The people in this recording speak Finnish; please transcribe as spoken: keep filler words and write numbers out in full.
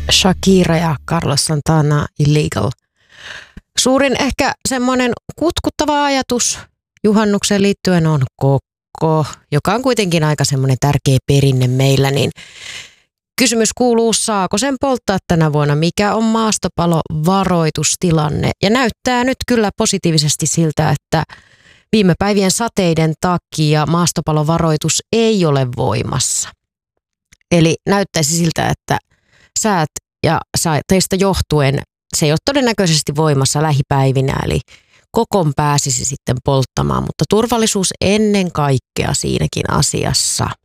Shakira ja Carlos Santana, Illegal. Suurin ehkä semmoinen kutkuttava ajatus juhannukseen liittyen on kokko, joka on kuitenkin aika semmoinen tärkeä perinne meillä, niin kysymys kuuluu, saako sen polttaa tänä vuonna, mikä on maastopalovaroitustilanne? Ja näyttää nyt kyllä positiivisesti siltä, että viime päivien sateiden takia maastopalovaroitus ei ole voimassa. Eli näyttäisi siltä, että säät ja teistä johtuen se ei ole todennäköisesti voimassa lähipäivinä, eli kokon pääsisi sitten polttamaan, mutta turvallisuus ennen kaikkea siinäkin asiassa.